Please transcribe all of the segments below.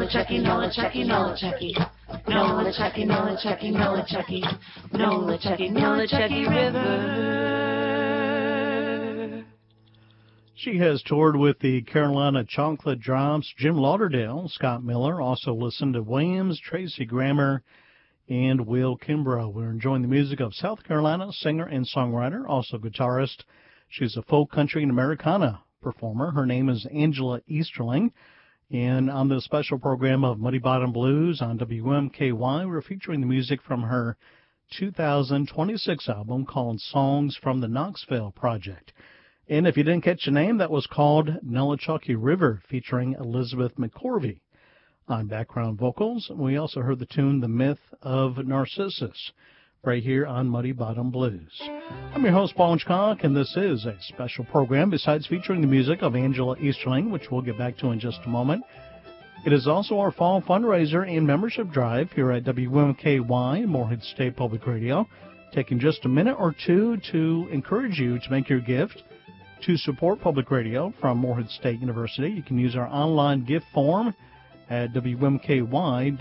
Chucky, Nola Chucky, Nola Chucky. Nola Chucky, Nola Chucky, Nola Chucky. Nola Chucky, Nola Chucky River. She has toured with the Carolina Chocolate Drops, Jim Lauderdale, Scott Miller, also listened to Williams, Tracy Grammer, and Will Kimbrough. We're enjoying the music of South Carolina singer and songwriter, also guitarist. She's a folk country and Americana performer. Her name is Angela Easterling. And on the special program of Muddy Bottom Blues on WMKY, we're featuring the music from her 2026 album called Songs from the Knoxville Project. And if you didn't catch the name, that was called Nolichucky River, featuring Elizabeth McCorvey on background vocals. We also heard the tune The Myth of Narcissus right here on Muddy Bottom Blues. I'm your host, Paul Hitchcock, and this is a special program besides featuring the music of Angela Easterling, which we'll get back to in just a moment. It is also our fall fundraiser and membership drive here at WMKY, Morehead State Public Radio, taking just a minute or two to encourage you to make your gift to support public radio from Morehead State University. You can use our online gift form at WMKY.org.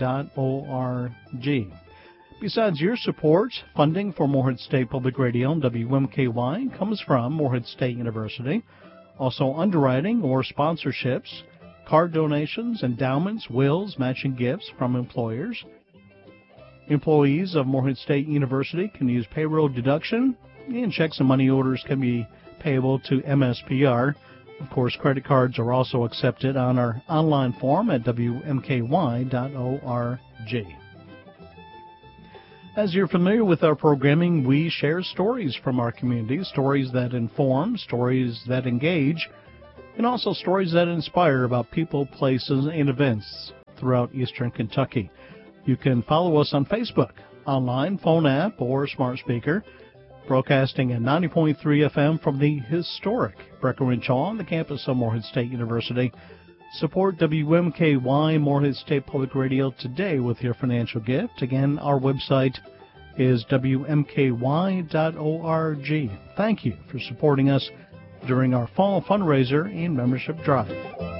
Besides your support, funding for Morehead State Public Radio and WMKY comes from Morehead State University. Also underwriting or sponsorships, card donations, endowments, wills, matching gifts from employers. Employees of Morehead State University can use payroll deduction, and checks and money orders can be payable to MSPR. Of course, credit cards are also accepted on our online form at WMKY.org. As you're familiar with our programming, we share stories from our community, stories that inform, stories that engage, and also stories that inspire about people, places, and events throughout eastern Kentucky. You can follow us on Facebook, online, phone app, or smart speaker, broadcasting at 90.3 FM from the historic Breckenridge Hall on the campus of Morehead State University. Support WMKY Morehead State Public Radio today with your financial gift. Again, our website is WMKY.org. Thank you for supporting us during our fall fundraiser and membership drive.